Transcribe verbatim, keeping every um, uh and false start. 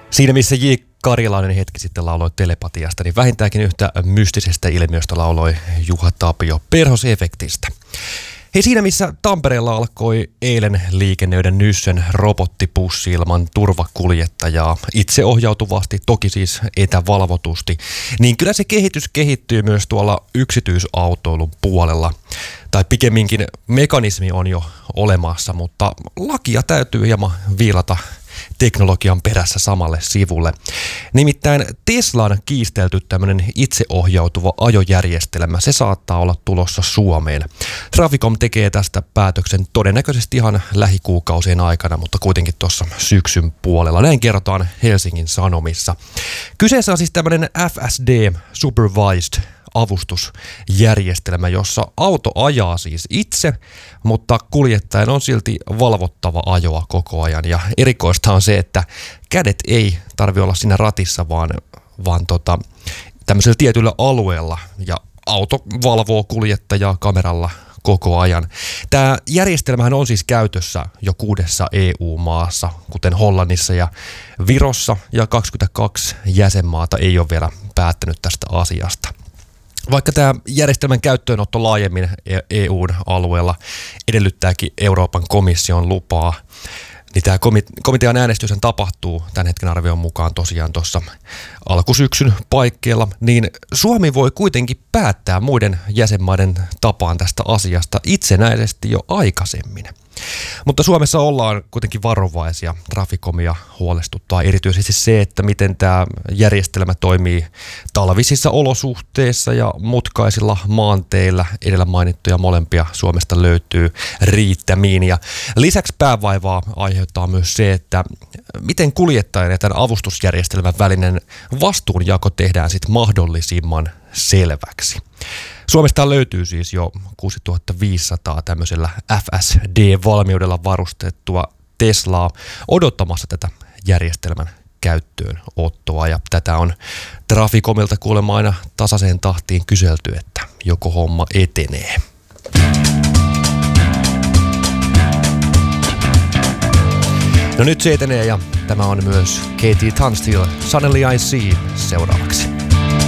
Siinä missä J. Karjalainen hetki sitten lauloi telepatiasta, niin vähintäänkin yhtä mystisestä ilmiöstä lauloi Juha Tapio perhosefektistä. Hei, siinä missä Tampereella alkoi eilen liikennöidä Nyssen robottipussi ilman turvakuljettajaa itseohjautuvasti, toki siis etävalvotusti, niin kyllä se kehitys kehittyy myös tuolla yksityisautoilun puolella. Tai pikemminkin mekanismi on jo olemassa, mutta lakia täytyy hieman viilata teknologian perässä samalle sivulle. Nimittäin Teslan kiistelty tämmöinen itseohjautuva ajojärjestelmä, se saattaa olla tulossa Suomeen. Traficom tekee tästä päätöksen todennäköisesti ihan lähikuukausien aikana, mutta kuitenkin tuossa syksyn puolella. Näin kerrotaan Helsingin Sanomissa. Kyseessä on siis tämmöinen F S D Supervised avustusjärjestelmä, jossa auto ajaa siis itse, mutta kuljettajan on silti valvottava ajoa koko ajan. Ja erikoista on se, että kädet ei tarvitse olla siinä ratissa, vaan, vaan tota, tämmöisellä tietyllä alueella, ja auto valvoo kuljettajaa kameralla koko ajan. Tämä järjestelmähän on siis käytössä jo kuudessa E U-maassa, kuten Hollannissa ja Virossa, ja kaksikymmentäkaksi jäsenmaata ei ole vielä päättänyt tästä asiasta. Vaikka tämä järjestelmän käyttöönotto laajemmin E U:n alueella edellyttääkin Euroopan komission lupaa, niin tämä komitean äänestys tapahtuu tämän hetken arvion mukaan tosiaan tuossa alkusyksyn paikkeilla, niin Suomi voi kuitenkin päättää muiden jäsenmaiden tapaan tästä asiasta itsenäisesti jo aikaisemmin. Mutta Suomessa ollaan kuitenkin varovaisia. Traficomia huolestuttaa erityisesti se, että miten tämä järjestelmä toimii talvisissa olosuhteissa ja mutkaisilla maanteillä. Edellä mainittuja molempia Suomesta löytyy riittämiin. Ja lisäksi päävaivaa aiheuttaa myös se, että miten kuljettajan ja tämän avustusjärjestelmän välinen vastuunjako tehdään sitten mahdollisimman selväksi. Suomesta löytyy siis jo kuusituhattaviisisataa tämmöisellä F S D-valmiudella varustettua Teslaa odottamassa tätä järjestelmän käyttöönottoa. Ja tätä on Traficomilta kuulemma aina tasaiseen tahtiin kyselty, että joko homma etenee. No nyt se etenee, ja tämä on myös Katie Tunstall, Suddenly I See seuraavaksi.